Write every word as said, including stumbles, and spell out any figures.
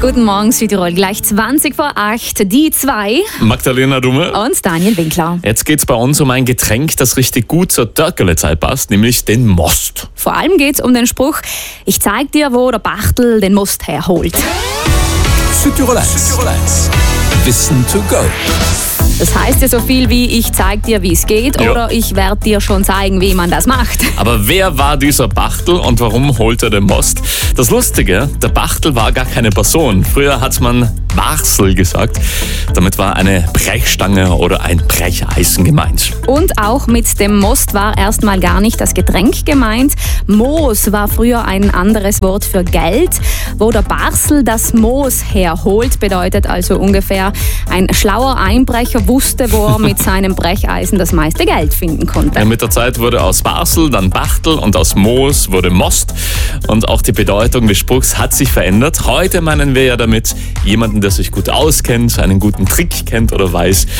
Guten Morgen, Südtirol. Gleich zwanzig vor acht. Die zwei. Magdalena Dumme. Und Daniel Winkler. Jetzt geht's bei uns um ein Getränk, das richtig gut zur Törkelezeit passt, nämlich den Most. Vor allem geht's um den Spruch: Ich zeig dir, wo der Bachtel den Most herholt. Südtirol eins. Wissen to go. Das heißt ja so viel wie: Ich zeig dir, wie es geht, Ja. oder ich werde dir schon zeigen, wie man das macht. Aber wer war dieser Bachtel und warum holt er den Most? Das Lustige, der Bachtel war gar keine Person. Früher hat man Warsel gesagt. Damit war eine Brechstange oder ein Brecheisen gemeint. Und auch mit dem Most war erstmal gar nicht das Getränk gemeint. Moos war früher ein anderes Wort für Geld. Wo der Barsel das Moos herholt, bedeutet also ungefähr: Ein schlauer Einbrecher wusste, wo er mit seinem Brecheisen das meiste Geld finden konnte. Ja, mit der Zeit wurde aus Barsel dann Bachtel und aus Moos wurde Most. Und auch die Bedeutung des Spruchs hat sich verändert. Heute meinen wir ja damit jemanden, der sich gut auskennt, einen guten Trick kennt oder weiß,